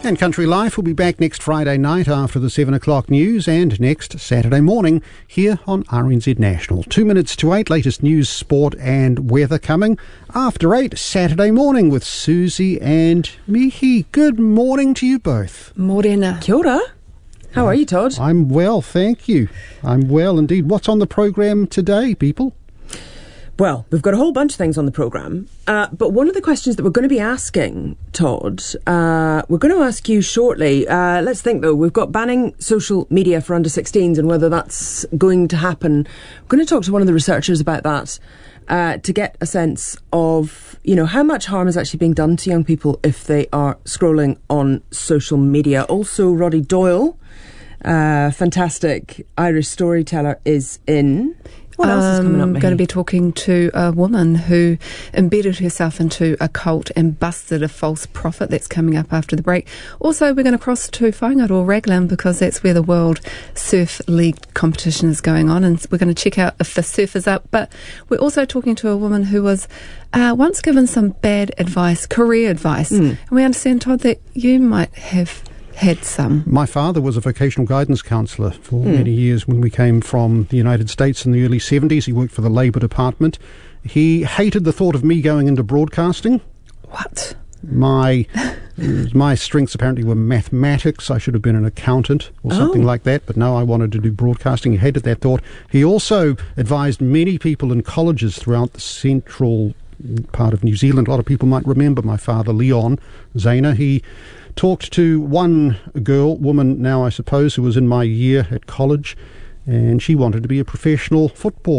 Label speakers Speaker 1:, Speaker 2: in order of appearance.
Speaker 1: And Country Life will be back next Friday night after the 7 o'clock news and next Saturday morning here on RNZ National. 2 minutes to 8, latest news, sport and weather coming after 8 Saturday morning with Susie and Mihi. Good morning to you both.
Speaker 2: Morena.
Speaker 3: Kia ora. How are you, Todd?
Speaker 1: I'm well, thank you. I'm well indeed. What's on the programme today, people?
Speaker 3: Well, we've got a whole bunch of things on the programme, but one of the questions that we're going to be asking, Todd, we're going to ask you shortly. Let's think, though. We've got banning social media for under-16s and whether that's going to happen. We're going to talk to one of the researchers about that to get a sense of, you know, how much harm is actually being done to young people if they are scrolling on social media. Also, Roddy Doyle, fantastic Irish storyteller, is in. What else is coming up, Mihi?
Speaker 2: I'm going to be talking to a woman who embedded herself into a cult and busted a false prophet. That's coming up after the break. Also, we're going to cross to Whangaroa Raglan because that's where the World Surf League competition is going on, and we're going to check out if the surf is up. But we're also talking to a woman who was once given some bad advice, career advice. And we understand, Todd, that you might have had some.
Speaker 1: My father was a vocational guidance counsellor for many years when we came from the United States in the early 70s. He worked for the Labour Department. He hated the thought of me going into broadcasting.
Speaker 2: What?
Speaker 1: My strengths apparently were mathematics. I should have been an accountant or something like that, but no, I wanted to do broadcasting. He hated that thought. He also advised many people in colleges throughout the central part of New Zealand. A lot of people might remember my father, Leon Zana. He talked to one woman now I suppose, who was in my year at college, and she wanted to be a professional football